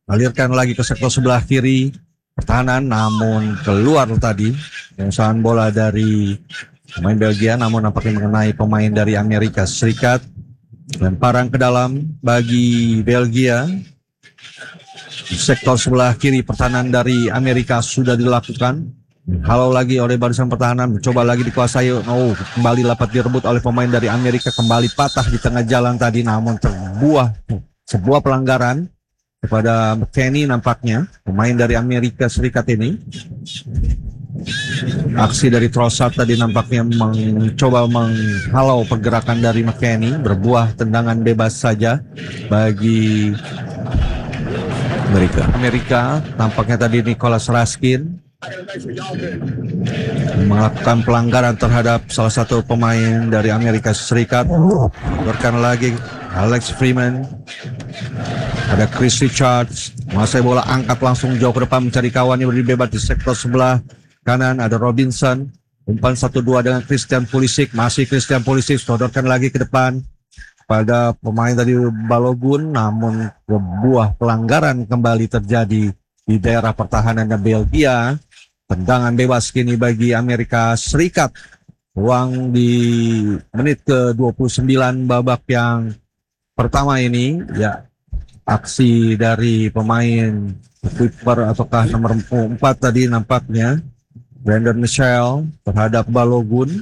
alirkan lagi ke sektor sebelah kiri pertahanan, namun keluar tadi pengusahaan bola dari pemain Belgia, namun nampaknya mengenai pemain dari Amerika Serikat. Lemparan ke dalam bagi Belgia. Di sektor sebelah kiri pertahanan dari Amerika sudah dilakukan. Halau lagi oleh barisan pertahanan, mencoba lagi dikuasai. Oh, kembali dapat direbut oleh pemain dari Amerika, kembali patah di tengah jalan tadi, namun terbuah sebuah pelanggaran kepada McKennie nampaknya, pemain dari Amerika Serikat ini. Aksi dari Trossard tadi nampaknya mencoba menghalau pergerakan dari McKennie, berbuah tendangan bebas saja bagi Amerika. Tampaknya tadi Nicholas Raskin melakukan pelanggaran terhadap salah satu pemain dari Amerika Serikat. Berkan lagi Alex Freeman, ada Chris Richards, menguasai bola, angkat langsung jauh ke depan mencari kawannya, berdiri bebas di sektor sebelah kanan. Ada Robinson, umpan 1-2 dengan Christian Pulisic, masih Christian Pulisic, sodorkan lagi ke depan pada pemain tadi Balogun, namun sebuah pelanggaran kembali terjadi di daerah pertahanannya Belgia. Tendangan bebas kini bagi Amerika Serikat. Ruang di menit ke-29 babak yang pertama ini, ya, aksi dari pemain kiper ataukah nomor 4 tadi nampaknya Brandon Michel terhadap Balogun,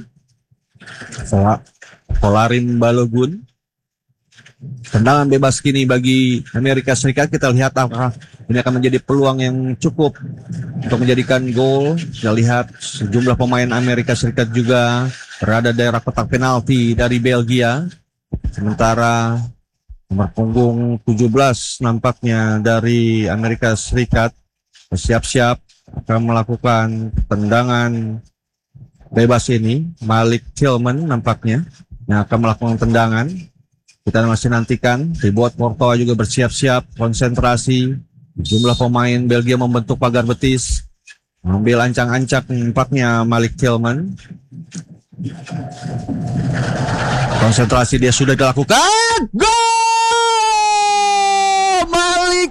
Polarin Balogun. Tendangan bebas kini bagi Amerika Serikat. Kita lihat apakah ini akan menjadi peluang yang cukup untuk menjadikan gol. Kita lihat sejumlah pemain Amerika Serikat juga berada daerah kotak penalti dari Belgia. Sementara nomor punggung 17 nampaknya dari Amerika Serikat bersiap-siap akan melakukan tendangan bebas ini. Malik Tillman nampaknya yang akan melakukan tendangan. Kita masih nantikan. Thibaut Courtois juga bersiap-siap, konsentrasi. Jumlah pemain Belgia membentuk pagar betis, mengambil ancang-ancak nampaknya Malik Tillman. Konsentrasi dia sudah dilakukan. Gol! Malik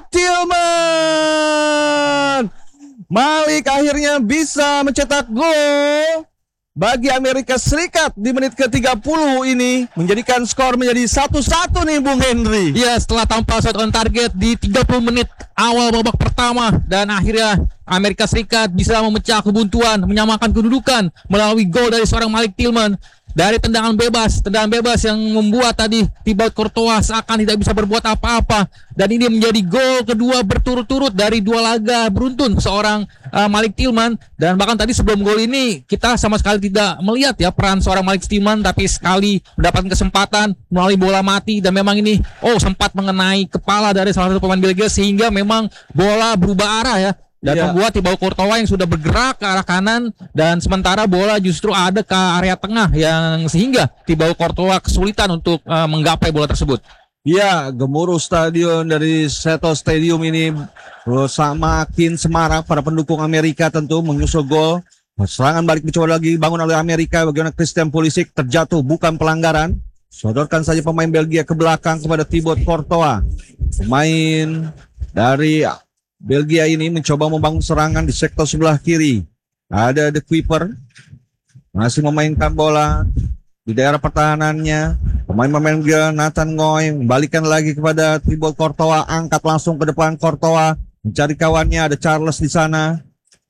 Tillman! Malik akhirnya bisa mencetak gol bagi Amerika Serikat di menit ke-30 ini, menjadikan skor menjadi 1-1 nih Bung Henry. Ya, setelah tampil shot on target di 30 menit awal babak pertama, dan akhirnya Amerika Serikat bisa memecah kebuntuan, menyamakan kedudukan melalui gol dari seorang Malik Tillman dari tendangan bebas yang membuat tadi Thibaut Courtois seakan tidak bisa berbuat apa-apa, dan ini menjadi gol kedua berturut-turut dari dua laga beruntun seorang Malik Tillman. Dan bahkan tadi sebelum gol ini kita sama sekali tidak melihat ya peran seorang Malik Tillman, tapi sekali mendapatkan kesempatan melalui bola mati, dan memang ini sempat mengenai kepala dari salah satu pemain Belgia sehingga memang bola berubah arah ya, dan membuat Thibaut Courtois yang sudah bergerak ke arah kanan, dan sementara bola justru ada ke area tengah yang sehingga Thibaut Courtois kesulitan untuk menggapai bola tersebut. Ya, gemuruh stadion dari Seto Stadium ini semakin semarak para pendukung Amerika tentu menyusul gol. Serangan balik mencoba lagi bangun oleh Amerika. Bagaimana Christian Pulisic terjatuh, bukan pelanggaran. Sodorkan saja pemain Belgia ke belakang kepada Thibaut Courtois. Pemain dari Belgia ini mencoba membangun serangan di sektor sebelah kiri. Ada The Keeper masih memainkan bola di daerah pertahanannya. Pemain Belgia Nathan Ngoy membalikan lagi kepada Thibaut Courtois, angkat langsung ke depan. Courtois mencari kawannya, ada Charles di sana.